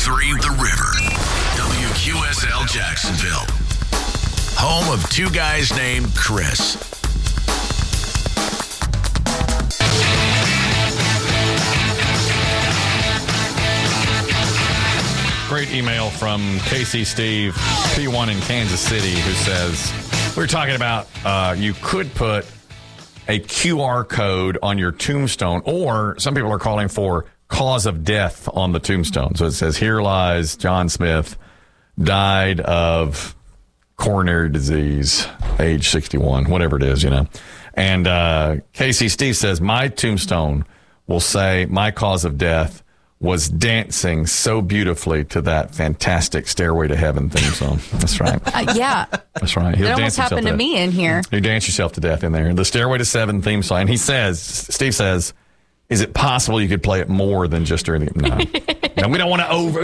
101.3 The River. WQSL Jacksonville. Home of two guys named Chris. Great email from Casey Steve, P1 in Kansas City, who says, we were talking about you could put a QR code on your tombstone, or some people are calling for cause of death on the tombstone. So it says, here lies John Smith, died of coronary disease, age 61, whatever it is, you know. And Casey Steve says, my tombstone will say my cause of death was dancing so beautifully to that fantastic Stairway to Heaven theme song. That's right. Yeah. That's right. He'll it dance almost happened to me in here. You dance yourself to death in there. The Stairway to Heaven theme song. And he says, Steve says, is it possible you could play it more than just during the... No, we don't want to oversaturate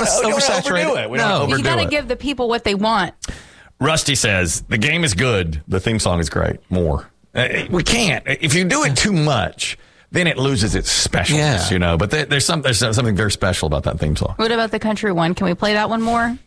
it. We don't want to overdo You got to it. give the people what they want. Rusty says, the game is good. The theme song is great. More. We can't. If you do it too much, then it loses its specialness, you know. But there's something very special about that theme song. What about the country one? Can we play that one more?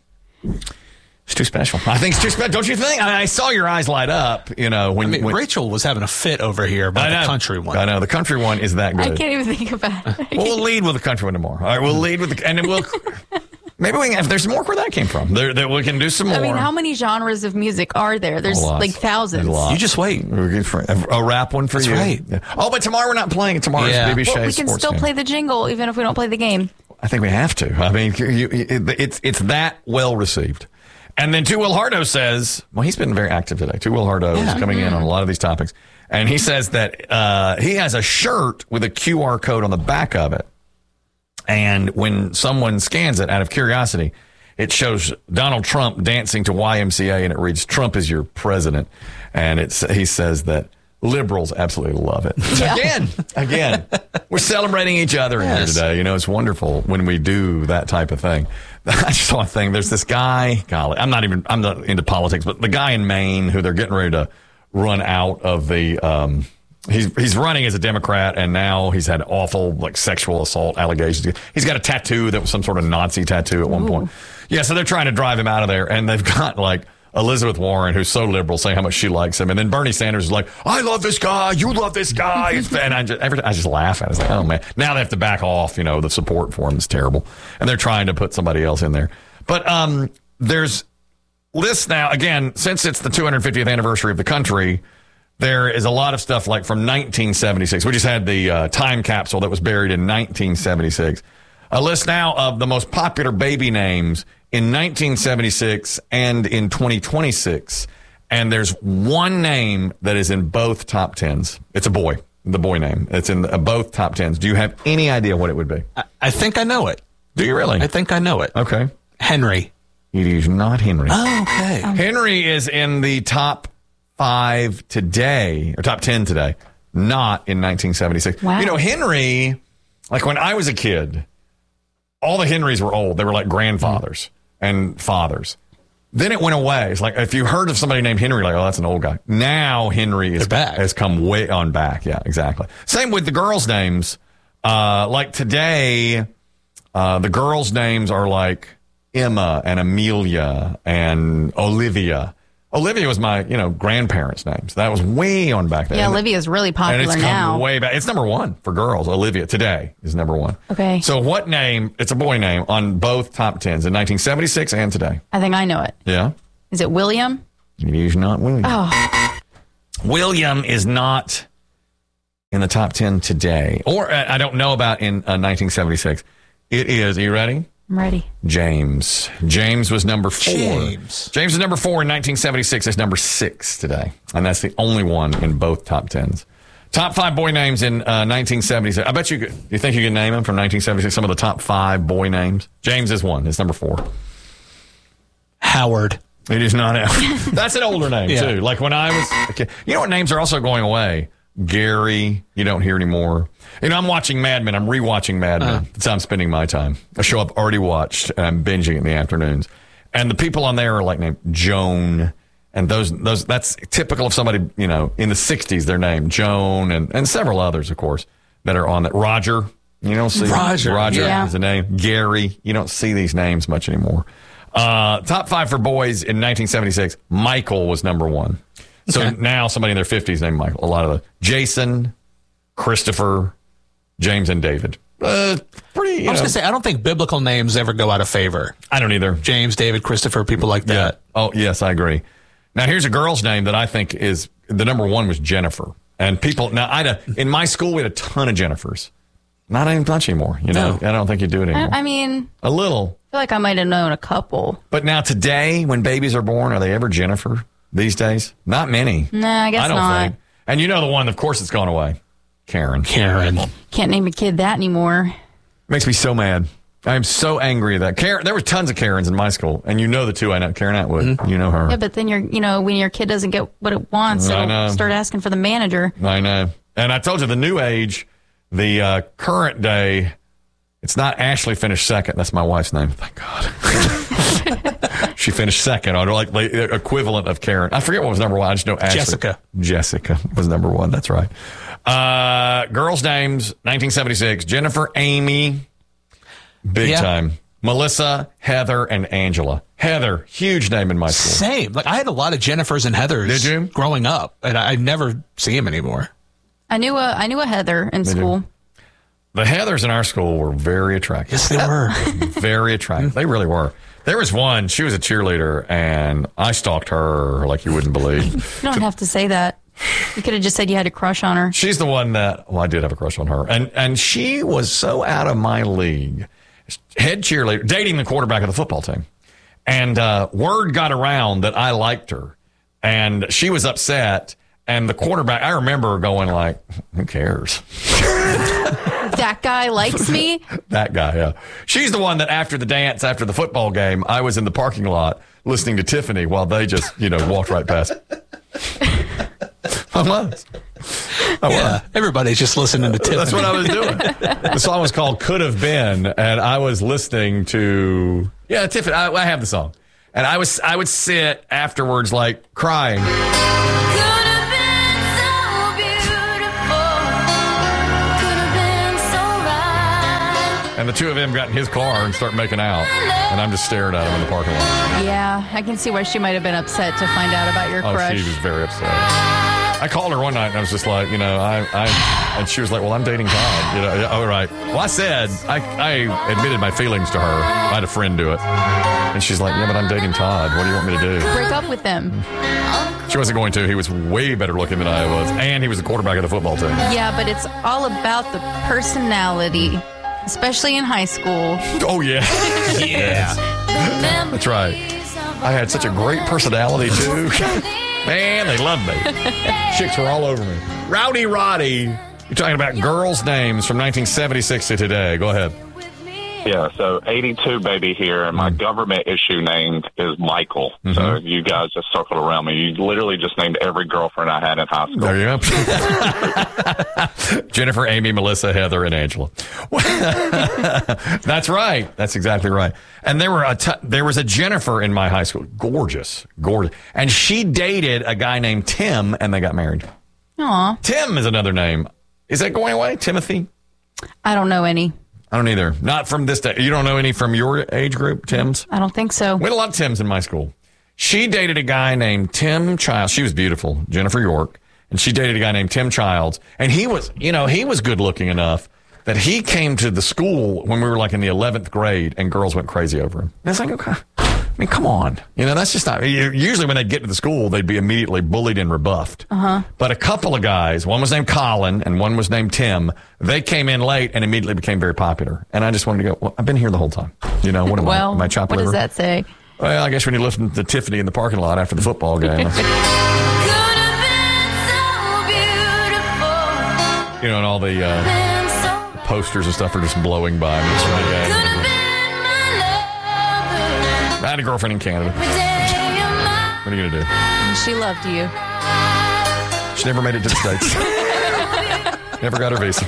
It's too special. I think it's too special. Don't you think? I saw your eyes light up, you know. When Rachel was having a fit over here about the country one. I know. The country one is that good. I can't even think about it. Well, we'll lead with the country one tomorrow. All right, we'll lead with and then we'll... Maybe we can, if there's more where that came from, we can do some more. I mean, how many genres of music are there? There's like thousands. You just wait. A rap one for That's you. Right. Yeah. Oh, but tomorrow we're not playing it. Tomorrow's BB Shea we can Sports still game. play the jingle even if we don't play the game. I think we have to. I mean, it's that well received. And then Two Will Hardo says, well, he's been very active today. Two Will Hardo is coming in on a lot of these topics. And he says that he has a shirt with a QR code on the back of it. And when someone scans it out of curiosity, it shows Donald Trump dancing to YMCA, and it reads, Trump is your president. And he says that liberals absolutely love it. Yeah. Again, we're celebrating each other in here today. You know, it's wonderful when we do that type of thing. I just saw a thing. There's this guy, I'm not into politics, but the guy in Maine who they're getting ready to run out of the, he's running as a Democrat, and now he's had awful sexual assault allegations. He's got a tattoo that was some sort of Nazi tattoo at one point. Yeah, so they're trying to drive him out of there, and they've got Elizabeth Warren, who's so liberal, saying how much she likes him, and then Bernie Sanders is like, I love this guy, you love this guy. And I just laugh at it. It's like, oh man, now they have to back off. You know, the support for him is terrible, and they're trying to put somebody else in there. But there's lists now. Again, since it's the 250th anniversary of the country, there is a lot of stuff like from 1976. We just had the time capsule that was buried in 1976. A list now of the most popular baby names in 1976 and in 2026. And there's one name that is in both top tens. It's a boy, the boy name. It's in both top tens. Do you have any idea what it would be? I think I know it. Do you really? I think I know it. Okay. Henry. It is not Henry. Oh, okay. Henry is in the top 5 today, or top 10 today, not in 1976. Wow. You know, Henry, when I was a kid, all the Henrys were old. They were like grandfathers and fathers. Then it went away. It's like if you heard of somebody named Henry, oh, that's an old guy. Now Henry has come way on back. Yeah, exactly. Same with the girls' names. Today, the girls' names are like Emma and Amelia and Olivia. Olivia was my, grandparents' names. That was way on back then. Yeah, Olivia's really popular and it's now. come way back. It's number 1 for girls. Olivia today is number 1. Okay. So what name? It's a boy name on both top 10s in 1976 and today. I think I know it. Yeah. Is it William? It is not William. Oh. William is not in the top 10 today, or I don't know about in 1976. It is. Are you ready? I'm ready. James. James was number 4. James was number 4 in 1976. It's number 6 today. And that's the only one in both top 10s. Top 5 boy names in 1976. I bet you think you can name them from 1976, some of the top 5 boy names? James is one. It's number 4. Howard. It is not Howard. That's an older name, too. Like when I was a kid. You know what names are also going away? Gary, you don't hear anymore. I'm watching Mad Men. I'm rewatching Mad Men. That's how I'm spending my time. A show I've already watched, and I'm binging in the afternoons. And the people on there are named Joan, and those that's typical of somebody, in the 60s, their name, Joan, and several others, of course, that are on that. Roger, You don't see Roger is a name. Gary. You don't see these names much anymore. Top 5 for boys in 1976. Michael was number 1. So now somebody in their 50s named Michael. A lot of the Jason, Christopher, James, and David. I was going to say, I don't think biblical names ever go out of favor. I don't either. James, David, Christopher, people like that. Yeah. Oh, yes, I agree. Now, here's a girl's name that I think is the number 1 was Jennifer. And people, in my school, we had a ton of Jennifers. Not even much anymore, you know. I don't think you do it anymore. I mean, a little. I feel like I might have known a couple. But now today, when babies are born, are they ever Jennifer these days? Not many. No, I guess not. I don't think. And you know the one, of course, it's gone away. Karen. Can't name a kid that anymore. Makes me so mad. I'm so angry at that. Karen, there were tons of Karens in my school, and you know the two I know. Karen Atwood, you know her. Yeah, but then when your kid doesn't get what it wants, it'll start asking for the manager. I know. And I told you the new age, the current day, it's not Ashley finished second. That's my wife's name. Thank God. She finished second on like the equivalent of Karen. I forget what was number 1. I just know Ashley. Jessica was number 1. That's right. Girls' names, 1976. Jennifer, Amy, big time. Melissa, Heather, and Angela. Heather, huge name in my school. Same. Like I had a lot of Jennifers and Heathers. Did you? Growing up, and I never see them anymore. I knew a Heather in school. The Heathers in our school were very attractive. Yes, they were. Very attractive. They really were. There was one, she was a cheerleader, and I stalked her like you wouldn't believe. You don't have to say that. You could have just said you had a crush on her. She's the one that, I did have a crush on her. And she was so out of my league. Head cheerleader, dating the quarterback of the football team. And word got around that I liked her. And she was upset. And the quarterback, I remember going like, who cares? That guy likes me? That guy, yeah. She's the one that after the dance, after the football game, I was in the parking lot listening to Tiffany while they just, walked right past. I was. Everybody's just listening to Tiffany. That's what I was doing. The song was called Could Have Been, and I was listening to, Tiffany. I have the song. And I would sit afterwards like crying. And the two of them got in his car and start making out. And I'm just staring at him in the parking lot. Yeah, I can see why she might have been upset to find out about your crush. Oh, she was very upset. I called her one night and I was just like, and she was like, well, I'm dating Todd. All right. Well, I said, I admitted my feelings to her. I had a friend do it. And she's like, yeah, but I'm dating Todd. What do you want me to do? Break up with him. She wasn't going to. He was way better looking than I was. And he was the quarterback of the football team. Yeah, but it's all about the personality. Especially in high school. Oh, yeah. Yeah. That's right. I had such a great personality, too. Man, they loved me. Chicks were all over me. Rowdy Roddy. You're talking about girls' names from 1976 to today. Go ahead. Yeah, so 82 baby here, and my government issue name is Michael. Mm-hmm. So you guys just circled around me. You literally just named every girlfriend I had in high school. There you go. Jennifer, Amy, Melissa, Heather, and Angela. That's right. That's exactly right. And there was a Jennifer in my high school. Gorgeous. And she dated a guy named Tim, and they got married. Aw. Tim is another name. Is that going away? Timothy? I don't know any. I don't either. Not from this day. You don't know any from your age group, Tim's? I don't think so. We had a lot of Tims in my school. She dated a guy named Tim Childs. She was beautiful, Jennifer York. And she dated a guy named Tim Childs. And he was good looking enough that he came to the school when we were like in the 11th grade and girls went crazy over him. And it's like, okay. I mean, come on. That's just not. Usually when they'd get to the school, they'd be immediately bullied and rebuffed. Uh-huh. But a couple of guys, one was named Colin and one was named Tim, they came in late and immediately became very popular. And I just wanted to go, well, I've been here the whole time. What am I? Am I chopped liver? What does that say? Well, I guess when you listen to Tiffany in the parking lot after the football game. And all the posters and stuff are just blowing by me. I had a girlfriend in Canada. What are you going to do? She loved you. She never made it to the States. Never got her visa.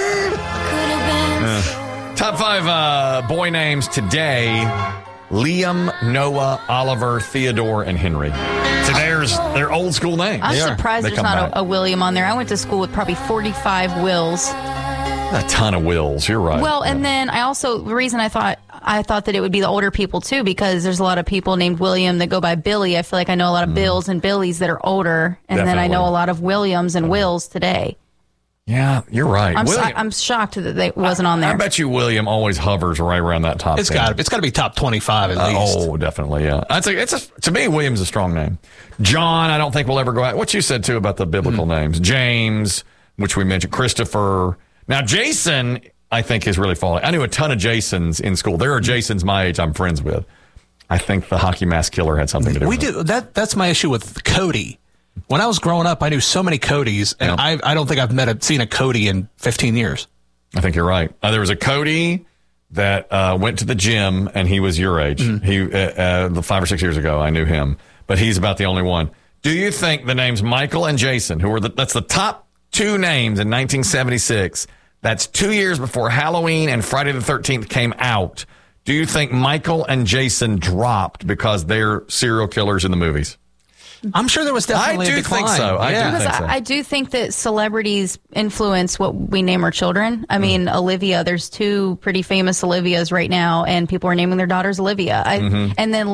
Top 5 boy names today. Liam, Noah, Oliver, Theodore, and Henry. So they're old school names. I'm surprised there's not a William on there. I went to school with probably 45 Wills. A ton of Wills. You're right. Well, and then the reason I thought that it would be the older people too, because there's a lot of people named William that go by Billy. I feel like I know a lot of Bills and Billies that are older, and then I know a lot of Williams and Wills today. Yeah, you're right. I'm shocked that it wasn't on there. I bet you William always hovers right around that top 10. It's got to be top 25 at least. Oh, definitely, yeah. To me, William's a strong name. John, I don't think we'll ever go out. What you said, too, about the biblical names. James, which we mentioned. Christopher. Now, Jason, I think, is really falling. I knew a ton of Jasons in school. There are Jasons my age I'm friends with. I think the hockey mask killer had something to do with it. That's my issue with Cody. When I was growing up, I knew so many Codys, and I don't think I've seen a Cody in 15 years. I think you're right. There was a Cody that went to the gym, and he was your age. He 5 or 6 years ago, I knew him, but he's about the only one. Do you think the names Michael and Jason, that's the top 2 names in 1976, that's 2 years before Halloween and Friday the 13th came out, do you think Michael and Jason dropped because they're serial killers in the movies? I'm sure there was definitely a decline. I do think that celebrities influence what we name our children. I mean, Olivia, there's 2 pretty famous Olivias right now, and people are naming their daughters Olivia. And then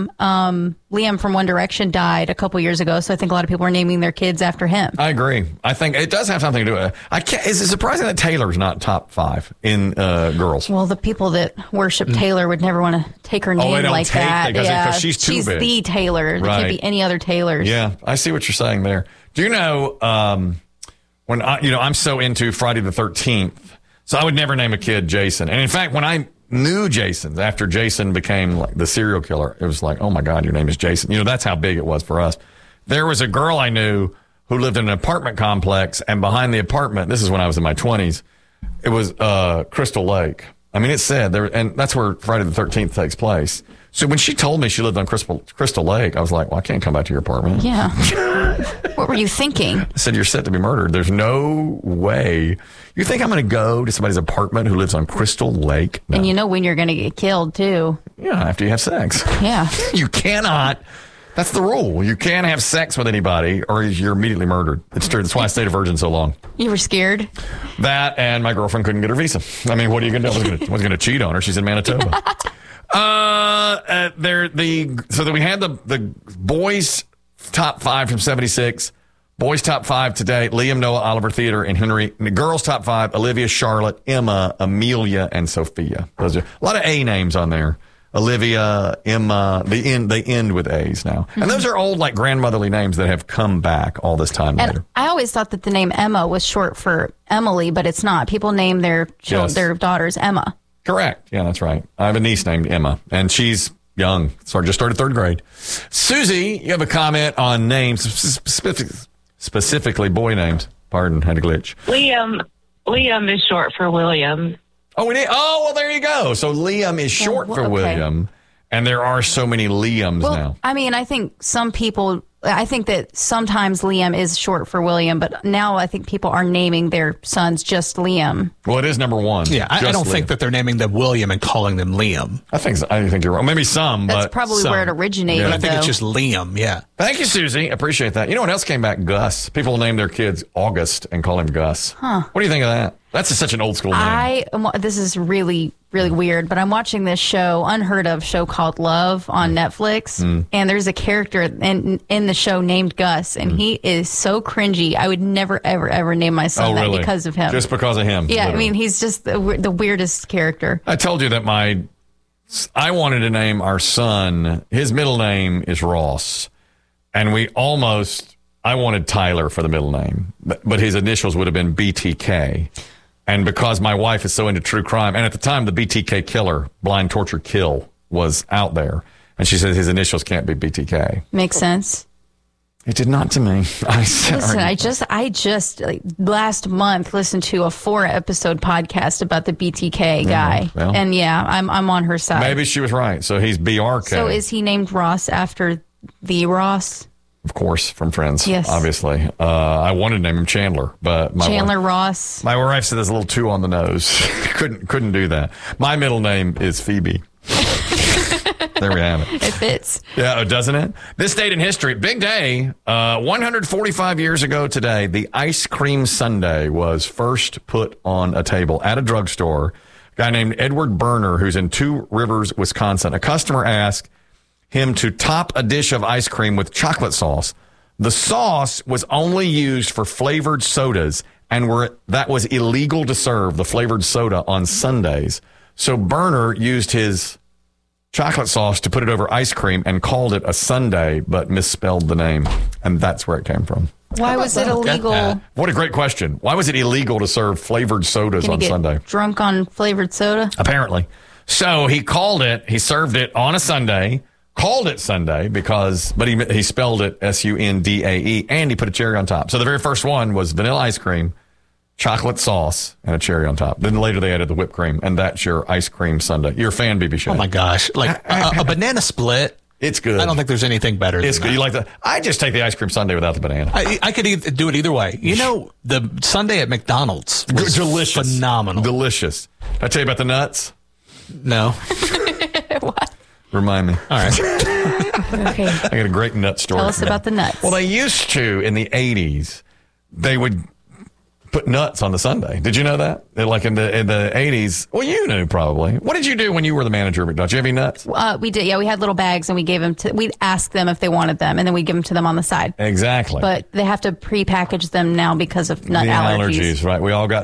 Liam from One Direction died a couple years ago, so I think a lot of people are naming their kids after him. I agree. I think it does have something to do with it. Is it surprising that Taylor's not top 5 in girls? Well, the people that worship Taylor would never want to take her name like that. Because she's too big. She's the Taylor. There can't be any other Taylors. Yeah, I see what you're saying there. Do you know when I'm so into Friday the 13th, so I would never name a kid Jason. And in fact, when I knew Jason after Jason became like the serial killer, it was like, oh my God, your name is Jason. That's how big it was for us. There was a girl I knew who lived in an apartment complex, and behind the apartment, this is when I was in my 20s, it was Crystal Lake. I mean, it said there, and that's where Friday the 13th takes place. So when she told me she lived on Crystal Lake, I was like, well, I can't come back to your apartment. Yeah. What were you thinking? I said, you're set to be murdered. There's no way. You think I'm going to go to somebody's apartment who lives on Crystal Lake? No. And you know when you're going to get killed, too. Yeah, after you have sex. Yeah. You cannot. That's the rule. You can't have sex with anybody or you're immediately murdered. It's true. That's why I stayed a virgin so long. You were scared? That, and my girlfriend couldn't get her visa. I mean, what are you going to do? I was going to cheat on her. She's in Manitoba. So we had the boys top 5 from 76, boys top 5 today, Liam, Noah, Oliver, Theodore, and Henry. And the girls top 5, Olivia, Charlotte, Emma, Amelia, and Sophia. Those are a lot of A names on there. Olivia, Emma, they end with A's now. And those are old, like, grandmotherly names that have come back all this time later. I always thought that the name Emma was short for Emily, but it's not. People name their daughters Emma. Correct. Yeah, that's right. I have a niece named Emma, and she's young. So I just started 3rd grade. Susie, you have a comment on names, specifically boy names. Pardon, had a glitch. Liam is short for William. Well, there you go. So Liam is short for William, and there are so many Liams now. I mean, I think that sometimes Liam is short for William, but now I think people are naming their sons just Liam. Well, it is number 1. Yeah, I don't think that they're naming them William and calling them Liam. I think you're wrong. Maybe some, That's probably where it originated. But I think it's just Liam, yeah. Thank you, Susie. Appreciate that. You know what else came back? Gus. People name their kids August and call him Gus. Huh. What do you think of that? That's such an old school name. This is really, really weird, but I'm watching this unheard of show called Love on Netflix, and there's a character in the show named Gus, and he is so cringy. I would never, ever, ever name my son that because of him. Just because of him? Yeah, literally. I mean, he's just the weirdest character. I told you that I wanted to name our son, his middle name is Ross, and I wanted Tyler for the middle name, but his initials would have been BTK. And because my wife is so into true crime, and at the time the BTK killer, blind torture kill, was out there, and she said his initials can't be BTK. Makes sense. It did not to me. I just last month listened to a 4-episode podcast about the BTK guy, and I'm on her side. Maybe she was right. So he's BRK. So is he named Ross after the Ross? Of course, from Friends. Yes. Obviously. I wanted to name him Chandler, but Ross. My wife said there's a little too on the nose. couldn't do that. My middle name is Phoebe. There we have it. It fits. Yeah, doesn't it? This date in history, big day. 145 years ago today, the ice cream sundae was first put on a table at a drugstore. A guy named Edward Berner, who's in Two Rivers, Wisconsin. A customer asked him to top a dish of ice cream with chocolate sauce. The sauce was only used for flavored sodas, and that was illegal to serve the flavored soda on Sundays. So Berner used his chocolate sauce to put it over ice cream and called it a sundae, but misspelled the name. And that's where it came from. Why was it illegal? What a great question. Why was it illegal to serve flavored sodas on Sunday? Drunk on flavored soda? Apparently. So he served it on a Sunday, called it Sunday but he spelled it Sundae, and he put a cherry on top. So the very first one was vanilla ice cream, chocolate sauce, and a cherry on top. Then later they added the whipped cream, and that's your ice cream sundae. You're a fan, BB Shay. Oh my gosh. Like a banana split. It's good. I don't think there's anything better It's than good. that. You like that? I just take the ice cream sundae without the banana. I could do it either way. You know, the sundae at McDonald's was delicious. Phenomenal. Delicious. Did I tell you about the nuts? No. What? Remind me. All right. Okay. I got a great nut story. Tell us about the nuts. Well, they used to, in the 80s, they would put nuts on the sundae. Did you know that? Like in the 80s. Well, you knew probably. What did you do when you were the manager of McDonald's? Did you have any nuts? We did. Yeah, we had little bags, and we'd ask them if they wanted them, and then we'd give them to them on the side. Exactly. But they have to pre-package them now because of nut allergies. Right. We all got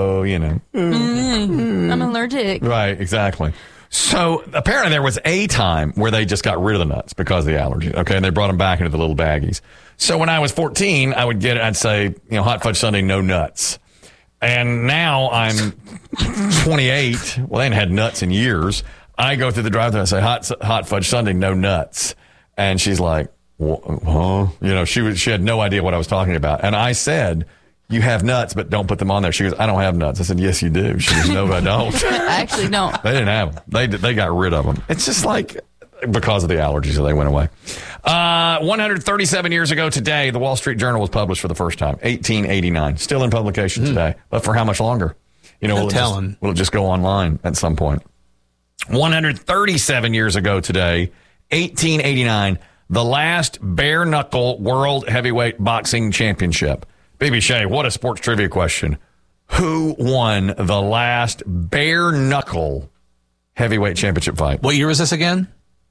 I'm allergic. Right, exactly. So apparently there was a time where they just got rid of the nuts because of the allergy. Okay, and they brought them back into the little baggies. So when I was 14, I would get it. I'd say, hot fudge sundae, no nuts. And now I'm 28. Well, they hadn't had nuts in years. I go through the drive-thru and I say, hot fudge sundae, no nuts. And she's like, huh? She had no idea what I was talking about. And I said, you have nuts, but don't put them on there. She goes, I don't have nuts. I said, yes, you do. She goes, no, I don't. I actually don't. They didn't have them. They got rid of them. It's just like because of the allergies, so they went away. 137 years ago today, the Wall Street Journal was published for the first time, 1889. Still in publication today, but for how much longer? Will it just go online at some point? 137 years ago today, 1889, the last bare knuckle world heavyweight boxing championship. BB Shay, what a sports trivia question. Who won the last bare knuckle heavyweight championship fight? What year was this again?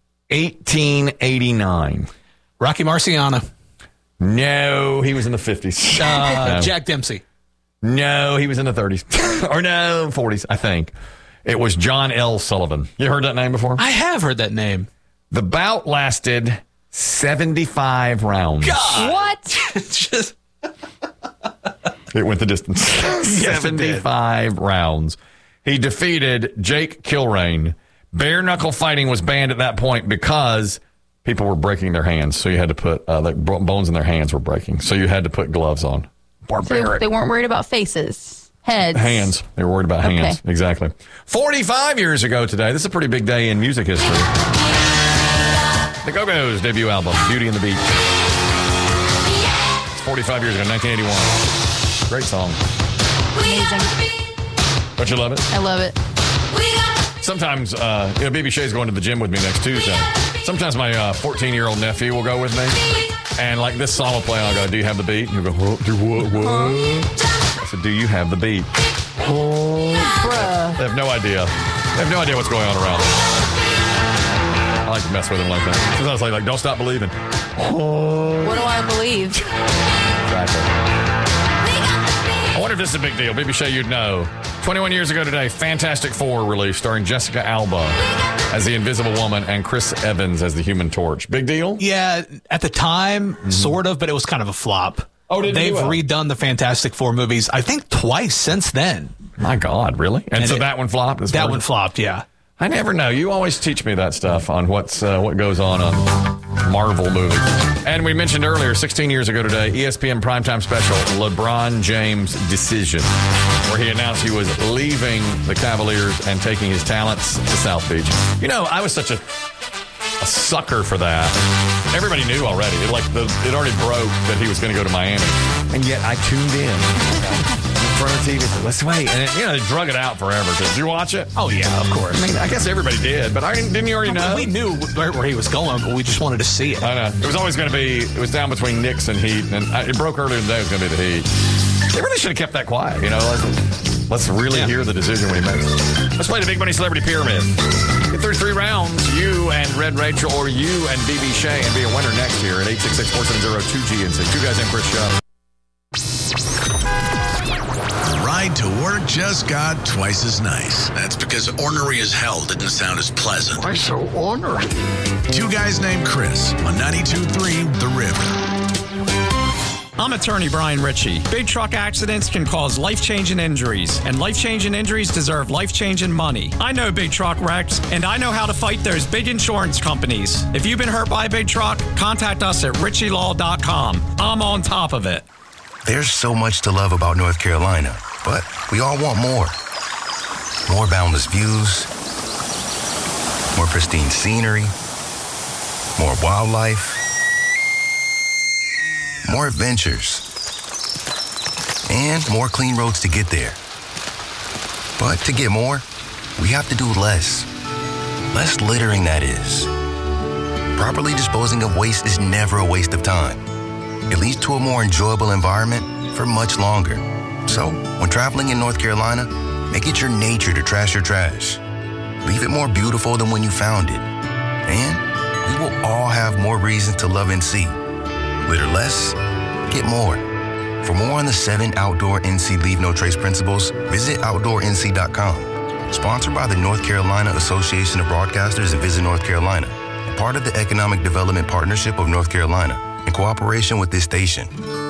1889. Rocky Marciano. No, he was in the 50s. No. Jack Dempsey. No, he was in the 30s. Or no, 40s, I think. It was John L. Sullivan. You heard that name before? I have heard that name. The bout lasted 75 rounds. God. What? It went the distance. 75 rounds. He defeated Jake Kilrain. Bare knuckle fighting was banned at that point because people were breaking their hands. So you had to put bones in their hands were breaking. So you had to put gloves on. Barbaric. So they weren't worried about faces, heads. Hands. They were worried about hands. Exactly. 45 years ago today. This is a pretty big day in music history. The Go-Go's debut album, Beauty and the Beast. It's 45 years ago, 1981. Great song. Amazing. Don't you love it? I love it. Sometimes, BB Shay's going to the gym with me next Tuesday. Sometimes my 14-year-old nephew will go with me. And like this song will play, and I'll go, do you have the beat? And he'll go, do what? I said, do you have the beat? Bruh. They have no idea. They have no idea what's going on around them. I like to mess with them like that. Sometimes I like, don't stop believing. What do I believe? Exactly. I wonder if this is a big deal. BB Shay, you'd know. 21 years ago today, Fantastic Four released starring Jessica Alba as the Invisible Woman and Chris Evans as the Human Torch. Big deal? Yeah, at the time, sort of, but it was kind of a flop. Oh, They've redone the Fantastic Four movies, I think, twice since then. My God, really? And so that one flopped? That one flopped, yeah. I never know. You always teach me that stuff on what goes on Marvel movies. And we mentioned earlier, 16 years ago today, ESPN primetime special, LeBron James' Decision, where he announced he was leaving the Cavaliers and taking his talents to South Beach. I was such a sucker for that. Everybody knew already. It already broke that he was going to go to Miami. And yet I tuned in. front of the TV. Let's wait. And, they drug it out forever. Did you watch it? Oh, yeah, of course. I mean, I guess everybody did, but didn't you already know? We knew where he was going, but we just wanted to see it. I know. It was always going to be, it was down between Knicks and Heat, and it broke earlier in the day it was going to be the Heat. They really should have kept that quiet, Let's really hear the decision when he makes it. Let's play the Big Money Celebrity Pyramid. Get through 3 rounds, you and Red Rachel, or you and BB Shea, and be a winner next year at 866-470-2GNC. 2 Guys Named Chris show. Ride to work just got twice as nice. That's because ornery as hell didn't sound as pleasant. Why so ornery? 2 Guys Named Chris on 92.3 The River. I'm attorney Brian Ritchie. Big truck accidents can cause life-changing injuries, and life-changing injuries deserve life-changing money. I know big truck wrecks, and I know how to fight those big insurance companies. If you've been hurt by a big truck, contact us at ritchielaw.com. I'm on top of it. There's so much to love about North Carolina, but we all want more. More boundless views, more pristine scenery, more wildlife, more adventures, and more clean roads to get there. But to get more, we have to do less. Less littering, that is. Properly disposing of waste is never a waste of time. It leads to a more enjoyable environment for much longer. So, when traveling in North Carolina, make it your nature to trash your trash. Leave it more beautiful than when you found it. And we will all have more reasons to love NC. Litter less, get more. For more on the 7 outdoor NC Leave No Trace principles, visit OutdoorNC.com. Sponsored by the North Carolina Association of Broadcasters and Visit North Carolina, and part of the Economic Development Partnership of North Carolina, in cooperation with this station.